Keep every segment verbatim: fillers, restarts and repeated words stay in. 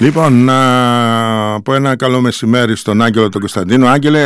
Λοιπόν, να πω ένα καλό μεσημέρι στον Άγγελο τον Κωνσταντίνο. Άγγελε...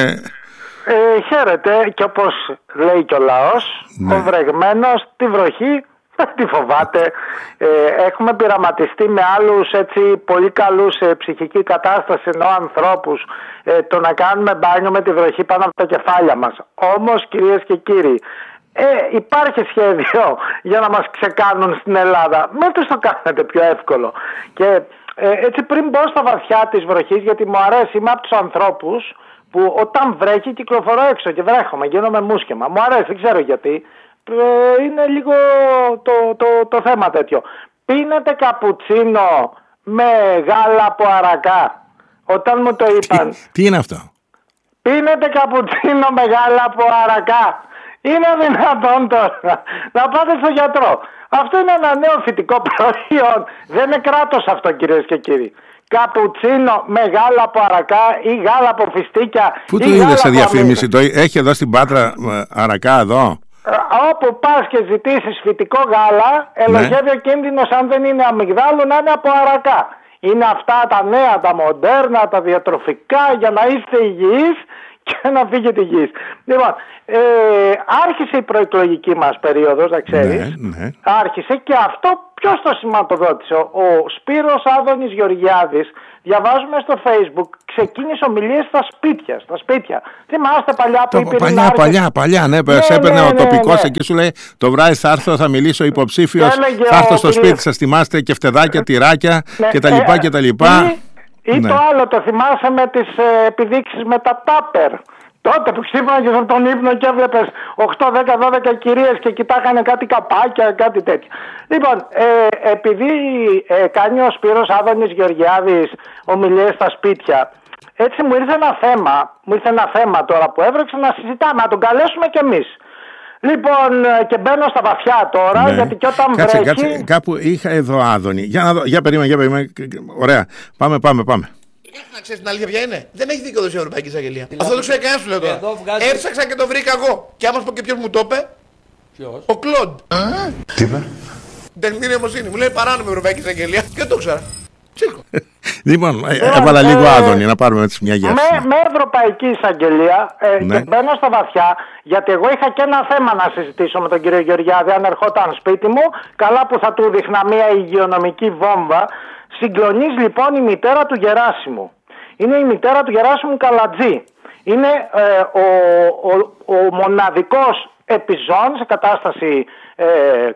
Ε, χαίρετε, και όπως λέει και ο λαός, ναι. Ο βρεγμένος τη βροχή δεν τη φοβάται. Ε, έχουμε πειραματιστεί με άλλους έτσι πολύ καλούς σε ψυχική κατάσταση, ενώ ανθρώπους, ε, το να κάνουμε μπάνιο με τη βροχή πάνω από τα κεφάλια μας. Όμως, κυρίες και κύριοι, Ε, υπάρχει σχέδιο για να μας ξεκάνουν στην Ελλάδα. Μην τους το κάνετε πιο εύκολο. Και ε, έτσι πριν μπω στα βαθιά της βροχής, γιατί μου αρέσει, είμαι από τους ανθρώπους που όταν βρέχει κυκλοφορώ έξω και βρέχομαι, γίνομαι μουσκεμα. Μου αρέσει, δεν ξέρω γιατί. Ε, είναι λίγο το, το, το θέμα τέτοιο. Πίνετε καπουτσίνο με γάλα από αρακά. Όταν μου το είπαν. Τι, τι είναι αυτό? Πίνετε καπουτσίνο με γάλα από αρακά. Είναι δυνατόν τώρα να πάτε στο γιατρό? Αυτό είναι ένα νέο φυτικό προϊόν. Δεν είναι κράτος αυτό, κυρίες και κύριοι. Καπουτσίνο με γάλα από αρακά ή γάλα από φιστίκια. Πού το είδες σε διαφήμιση? Το έχει εδώ στην Πάτρα αρακά εδώ? Όπου πας και ζητήσεις φυτικό γάλα, ελοχεύει ναι. Ο κίνδυνος, αν δεν είναι αμυγδάλου, να είναι από αρακά. Είναι αυτά τα νέα, τα μοντέρνα, τα διατροφικά, για να είστε υγιείς και να φύγετε υγιείς. Λοιπόν, ε, άρχισε η προεκλογική μας περίοδος, να ξέρεις. Ναι, ναι. Άρχισε, και αυτό ποιος το σηματοδότησε? Ο, ο Σπύρος Άδωνης Γεωργιάδης, διαβάζουμε στο Facebook, ξεκίνησε ομιλίες στα σπίτια. Στα σπίτια. Θυμάστε παλιά που υπήρχε? Παλιά, άρχισε... παλιά, παλιά, ναι, ναι, έπαιρνε ναι, ναι, ο τοπικός ναι, ναι. Εκεί σου λέει το βράδυ θα έρθω, θα μιλήσω υποψήφιος, θα έρθω στο σπίτι σας, θυμάστε, και φτεδάκια, τυράκια ναι, κτλ. Ε, κτλ. Ή, ή ναι. το άλλο, το θυμάσαι με τις ε, επιδείξεις με τα τάπερ. Τότε που ξύπναγες από τον ύπνο και έβλεπες οκτώ, δέκα, δώδεκα κυρίες και κοιτάγανε κάτι καπάκια, κάτι τέτοιο. Λοιπόν, ε, επειδή ε, κάνει ο Σπύρος Άδωνης Γεωργιάδης ομιλίες στα σπίτια, έτσι μου ήρθε ένα θέμα, μου ήρθε ένα θέμα τώρα που έβρεξε να συζητάμε, να τον καλέσουμε κι εμείς. Λοιπόν, και μπαίνω στα βαθιά τώρα, ναι. Γιατί και όταν κάτσε, βρέχει... Κάτσε, κάπου είχα εδώ Άδωνη. Για να δω, για περίμενε, για περίμενε. Ωραία, πάμε, πάμε, πάμε. Να ξέρεις την αλήθεια ποια είναι? Δεν έχει δικαιοδοσία η Ευρωπαϊκή Εισαγγελία. Αυτό το ξέρω κανένα, σου λέω τώρα. Βγάζει... Έψαξα και το βρήκα εγώ. Και άμα σου πω και ποιος μου το είπε? Ποιος? Ο Κλοντ. Τι είπε? Τεχνητή νοημοσύνη. Μου λέει παράνομη Ευρωπαϊκή Εισαγγελία. Και δεν το ξέρα. Τσίρκο. Λοιπόν, έβαλα λίγο Άδωνη να πάρουμε έτσι μια γεύση. Με, με Ευρωπαϊκή Εισαγγελία ε, ναι. Και μπαίνω στα βαθιά, γιατί εγώ είχα και ένα θέμα να συζητήσω με τον κύριο Γεωργιάδη. Αν ερχόταν σπίτι μου, καλά που θα του δείχνα μια υγειονομική βόμβα. Συγκλονής λοιπόν η μητέρα του Γεράσιμου. Είναι η μητέρα του Γεράσιμου Καλατζή. Είναι ε, ο, ο, ο μοναδικός επιζών σε κατάσταση, ε,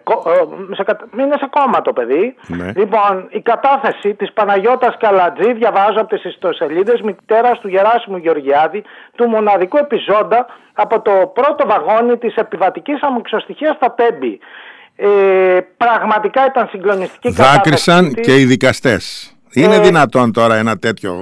σε, είναι σε κόμμα το παιδί. Ναι. Λοιπόν, η κατάθεση της Παναγιώτας Καλατζή, διαβάζω από τις ιστοσελίδες, μητέρας του Γεράσιμου Γεωργιάδη, του μοναδικού επιζώντα από το πρώτο βαγόνι της επιβατικής αμαξοστοιχείας στα Τέμπη. Ε, πραγματικά ήταν συγκλονιστική κατάσταση. Δάκρυσαν και οι δικαστές. Είναι ε, δυνατόν τώρα ένα τέτοιο,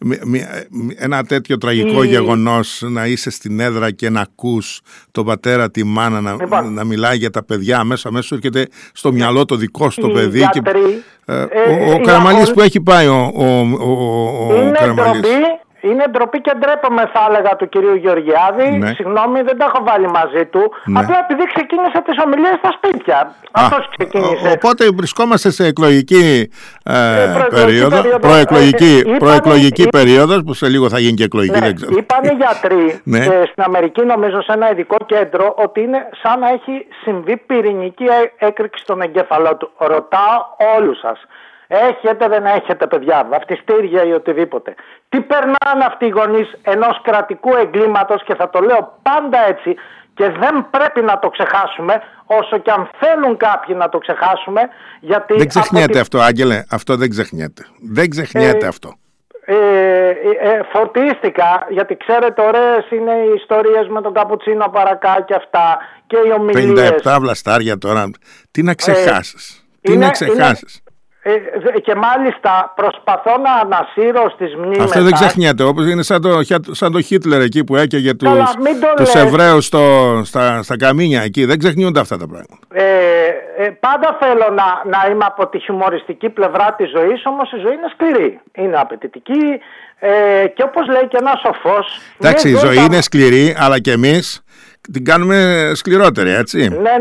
ένα τέτοιο τραγικό η... γεγονός, να είσαι στην έδρα και να ακούς τον πατέρα, τη μάνα να, λοιπόν, να μιλάει για τα παιδιά, αμέσως αμέσως έρχεται στο μυαλό το δικό σου το παιδί γιατροί, και, ε, ε, ο, ο Καραμαλής ο... που έχει πάει ο, ο, ο, ο είναι Καραμαλής. Ντροπή, είναι ντροπή και ντρέπομαι, θα έλεγα, του κυρίου Γεωργιάδη. Ναι. Συγγνώμη, δεν τα έχω βάλει μαζί του. Ναι. Απλά επειδή ξεκίνησε τις ομιλίες στα σπίτια. Αυτός ξεκίνησε. Ο, οπότε βρισκόμαστε σε εκλογική ε, ε, περίοδο. περίοδο. Προεκλογική, ε, ε, προεκλογική είπαν, περίοδος που σε λίγο θα γίνει και εκλογική. Ναι, δεν ξέρω. είπαν οι γιατροί ναι. ε, στην Αμερική, νομίζω σε ένα ειδικό κέντρο, ότι είναι σαν να έχει συμβεί πυρηνική έκρηξη στον εγκέφαλό του. Ρωτάω όλους σας. Έχετε, δεν έχετε παιδιά, βαφτιστήρια ή οτιδήποτε? Τι περνάνε αυτοί οι γονείς ενός κρατικού εγκλήματος, και θα το λέω πάντα έτσι, και δεν πρέπει να το ξεχάσουμε, όσο και αν θέλουν κάποιοι να το ξεχάσουμε, γιατί... Δεν ξεχνιέται τη... αυτό, Άγγελε, αυτό δεν ξεχνιέται. Δεν ξεχνιέται ε, αυτό. Ε, ε, φορτίστηκα, γιατί ξέρετε, ωραίες είναι οι ιστορίες με τον καπουτσίνο παρακά και αυτά, και οι ομιλίες. πενήντα επτά βλαστάρια τώρα, τι να ξεχάσεις, ε, τι είναι, να ξεχάσεις. Είναι... Ε, και μάλιστα προσπαθώ να ανασύρω στις μνήμες. Αυτό δεν ξεχνιέται, όπως είναι σαν το, σαν το Χίτλερ εκεί που έκαιγε τους, Καλά, τους Εβραίους στο, στα, στα καμίνια εκεί. Δεν ξεχνιούνται αυτά τα πράγματα. Ε, ε, πάντα θέλω να, να είμαι από τη χιουμοριστική πλευρά της ζωής, όμως η ζωή είναι σκληρή, είναι απαιτητική, ε, και όπως λέει και ένας σοφός... Εντάξει, η ζωή θα... είναι σκληρή, αλλά και εμείς την κάνουμε σκληρότερη, έτσι. Ναι, ναι.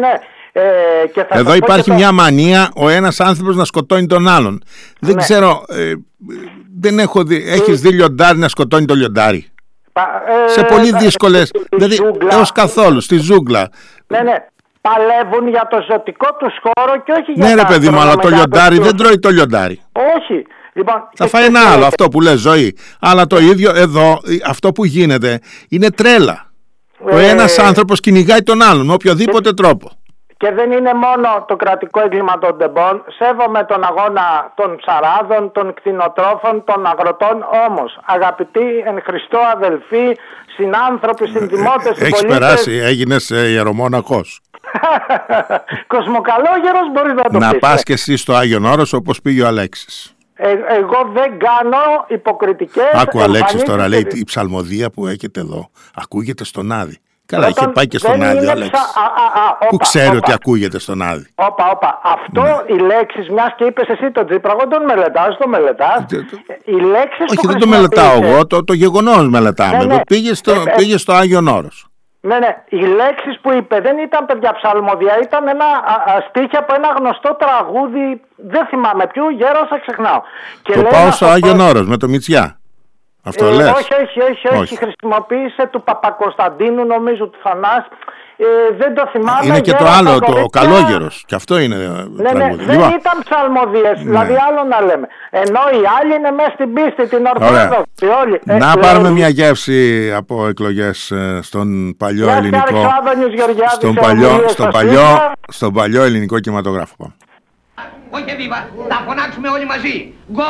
Ε, και θα Εδώ υπάρχει το... μια μανία ο ένας άνθρωπος να σκοτώνει τον άλλον. Δεν ναι. ξέρω, ε, δεν έχω δει. Έχεις δει λιοντάρι να σκοτώνει το λιοντάρι? Ε, σε πολύ δύσκολες, δηλαδή έως καθόλου, στη ζούγκλα. Ναι, ναι. Παλεύουν για το ζωτικό τους χώρο και όχι για ναι, ρε παιδί μου, αλλά το λιοντάρι δεν τρώει το λιοντάρι. Όχι. Λοιπόν, θα φάει ένα άλλο, αυτό που λες, ζωή. Αλλά το ίδιο εδώ, αυτό που γίνεται είναι τρέλα. Ε, ο ένας άνθρωπος κυνηγάει τον άλλον με οποιοδήποτε και, τρόπο. Και δεν είναι μόνο το κρατικό έγκλημα των ντεμπών. Σέβομαι τον αγώνα των ψαράδων, των κτηνοτρόφων, των αγροτών. Όμως, αγαπητοί εν Χριστώ αδελφοί, συνάνθρωποι, συνδημότες, συμπολίτες. Έχεις περάσει, έγινες ιερομόναχος. Κοσμοκαλόγερος, μπορείς να το να πεις. Να πας και εσύ στο Άγιον Όρος όπως πήγε ο Αλέξης. Ε, εγώ δεν κάνω υποκριτικές. Άκου Αλέξης τώρα, λέει η ψαλμοδία που έχετε εδώ ακούγεται στον Άδη. Καλά, Όταν είχε πάει και στον Άδη ο Αλέξης. Ψα... Α, α, α, που όπα, ξέρει όπα. ότι ακούγεται στον Άδη. Όπα, όπα. Αυτό ναι. οι λέξεις, μιας και είπες εσύ τον Τζίπρα, εγώ τον μελετάς, το μελετάς. Το... Οι λέξεις όχι, που δεν το μελετάω εγώ, το, το γεγονός μελετάμε. Ναι, ναι. Πήγε, στο, ε, πήγε στο Άγιον Όρος. Ναι, ναι. Οι λέξεις που είπε δεν ήταν παιδιά ψαλμοδία, ήταν ένα α, α, στίχη από ένα γνωστό τραγούδι, δεν θυμάμαι ποιου, γέρασα, ξεχνάω. Και το πάω στο Άγιον Όρος με το Μητσιά. Αυτό ε, λες? Όχι, όχι, όχι, όχι, όχι. Χρησιμοποίησε του Παπακοσταντίνου, νομίζω, του Θανάση. Ε, δεν το θυμάμαι. Είναι και το άλλο, το ο Καλόγερος. Και αυτό είναι ναι, τραγούδι. Ναι, δεν ήταν ψαλμοδίες, ναι. Δηλαδή άλλο να λέμε. Ενώ οι άλλοι είναι μέσα στην πίστη, την Ορθόδοξη. Όλοι. Να ε, πάρουμε λέει... μια γεύση από εκλογές στον παλιό για ελληνικό. Στον παλιό, στον, παλιό, στον παλιό ελληνικό κινηματογράφο. Όχι βίβα, θα φωνάξουμε όλοι μαζί. Γκολ!